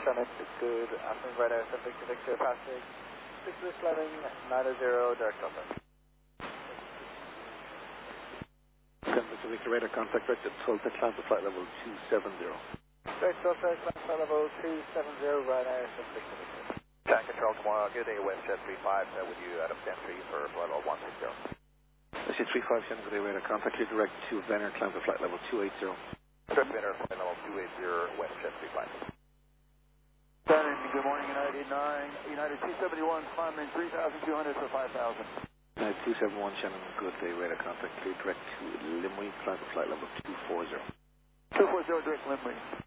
Shannon, good afternoon, Ryanair 7 Victor passing 6 Fleming 90 direct contact. 10 Victor radar contact direct at Tulsa, Atlanta flight level 270. Direct Tulsa, Atlanta flight level 270, Ryanair 7 Victor. Tank control tomorrow, good day, WestJet 35 with you out of 10-3 for flight level 160. WestJet 35, Shannon, good day, radar contact clear direct to Venner, Atlanta flight level 280. Direct Venner, flight level 280, WestJet 35. Shannon, good morning, United 9, United 271, climbing 3,200 for 5,000. United 271, Shannon, good day, radar contact clear direct to Limway, Atlanta flight level 240. 240, direct Limway.